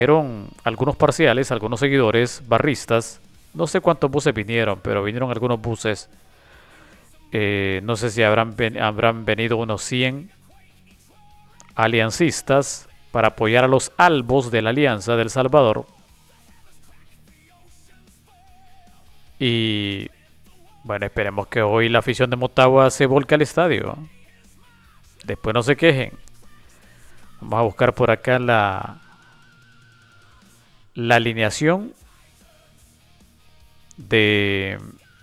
Vinieron algunos parciales, algunos seguidores, barristas. No sé cuántos buses vinieron, pero vinieron algunos buses. No sé si habrán venido unos 100 aliancistas para apoyar a los albos de la Alianza del Salvador. Y bueno, esperemos que hoy la afición de Motagua se volque al estadio. Después no se quejen. Vamos a buscar por acá la alineación de,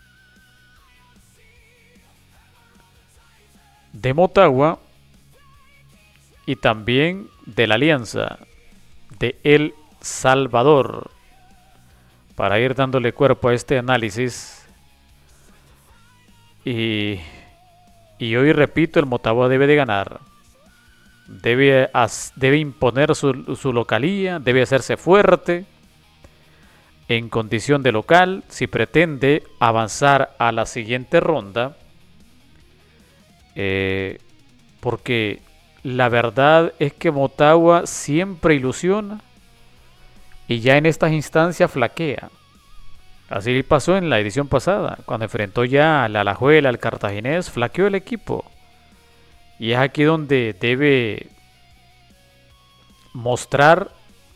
de Motagua y también de la Alianza de El Salvador para ir dándole cuerpo a este análisis. Y hoy repito, el Motagua debe de ganar. Debe imponer su localía, debe hacerse fuerte en condición de local si pretende avanzar a la siguiente ronda. Porque la verdad es que Motagua siempre ilusiona y ya en estas instancias flaquea. Así pasó en la edición pasada, cuando enfrentó ya a la Alajuela, al Cartaginés, flaqueó el equipo. Y es aquí donde debe mostrar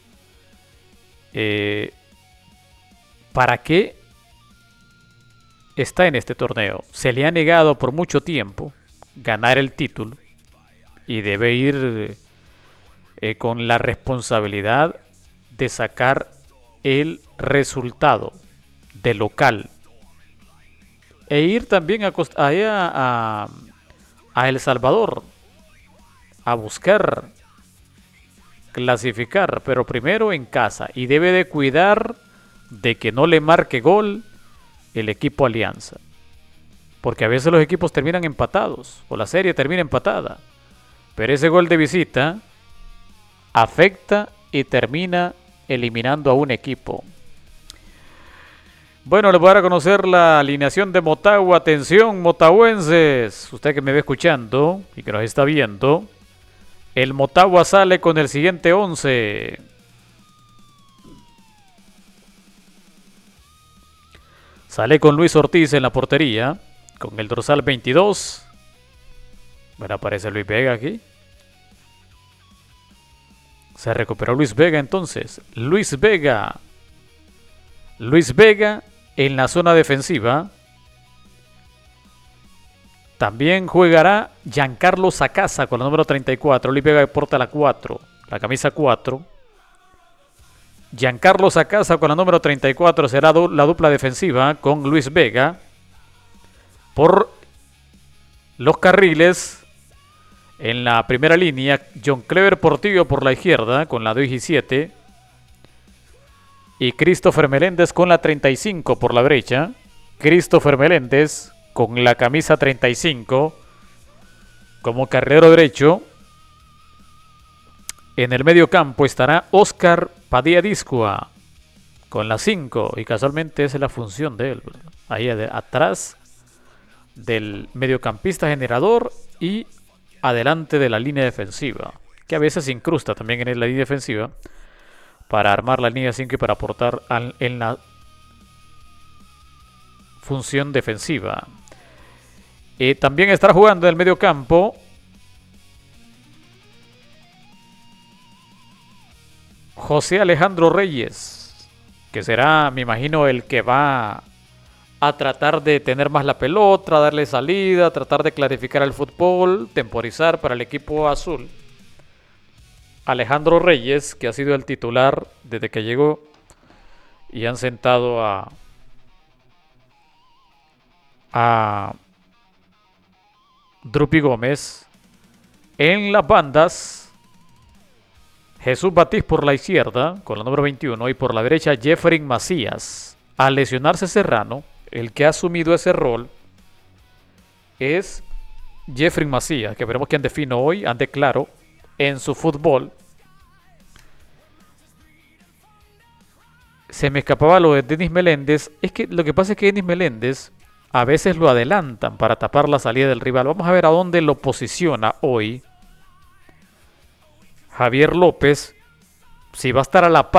para qué está en este torneo. Se le ha negado por mucho tiempo ganar el título y debe ir con la responsabilidad de sacar el resultado de local e ir también a El Salvador a buscar clasificar, pero primero en casa, y debe de cuidar de que no le marque gol el equipo Alianza, porque a veces los equipos terminan empatados o la serie termina empatada, pero ese gol de visita afecta y termina eliminando a un equipo. Bueno, les voy a dar a conocer la alineación de Motagua. Atención, motahuenses. Usted que me ve escuchando y que nos está viendo. El Motagua sale con el siguiente 11. Sale con Luis Ortiz en la portería. Con el dorsal 22. Bueno, aparece Luis Vega aquí. Se recuperó Luis Vega entonces. Luis Vega en la zona defensiva. También jugará Giancarlo Sacasa con la número 34. Luis Vega porta la 4, la camisa 4. Giancarlo Sacasa con la número 34 será la dupla defensiva con Luis Vega. Por los carriles, en la primera línea, John Clever Portillo por la izquierda con la 17. Y Christopher Meléndez con la 35 por la derecha. Christopher Meléndez con la camisa 35 como carrilero derecho. En el medio campo estará Oscar Padilla Discua con la 5. Y casualmente esa es la función de él, ¿verdad? Ahí atrás del mediocampista generador y adelante de la línea defensiva, que a veces se incrusta también en la línea defensiva para armar la línea 5 y para aportar en la función defensiva. También estará jugando en el medio campo José Alejandro Reyes, que será, me imagino, el que va a tratar de tener más la pelota, darle salida, tratar de clarificar el fútbol, temporizar para el equipo azul. Alejandro Reyes, que ha sido el titular desde que llegó, y han sentado a Drupi Gómez. En las bandas, Jesús Batiz por la izquierda con la número 21 y por la derecha Jeffrey Macías. Al lesionarse Serrano, el que ha asumido ese rol es Jeffrey Macías, que veremos quién define hoy, ande claro en su fútbol. Se me escapaba lo de Denis Meléndez. Es que lo que pasa es que Denis Meléndez a veces lo adelantan para tapar la salida del rival. Vamos a ver a dónde lo posiciona hoy Javier López. Si va a estar a la par